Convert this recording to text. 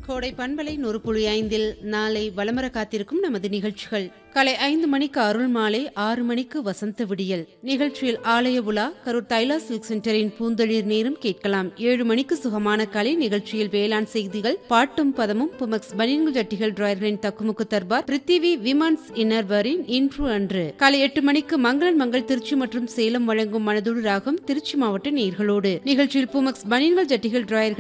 கோடை பண்பலை 100.5 நாளை வலமர காத்திருக்கும் நமது நிகழ்ச்சிகள். காலை 5 மணிக்கு அருள் மாலை, 6 மணிக்கு வசந்த விடியல் நிகழ்ச்சியில் ஆலய உலா கரூர் தைலா சில்க் சென்டரின் பூந்தளிர் நேரம் கேட்கலாம். 7 மணிக்கு சுகமான கலை நிகழ்ச்சியில் வேளாண் செய்திகள், பாட்டும் பதமும், புமக்ஸ் பனியன்கள் ஜட்டிகள் டிராயர்களின் தக்குமுக்கு தர்பார், பிரித்திவி விமன்ஸ் இன்னர்வரின் இன்று அன்று. காலை 8 மணிக்கு மங்களன் மங்கள் திருச்சி மற்றும் சேலம் வழங்கும் மனதோடு ராகம் திருச்சி மாவட்ட நேயர்களோடு. நிகழ்ச்சியில் புமக்ஸ் பனியன்கள் ஜட்டிகள் டிராயர்கள்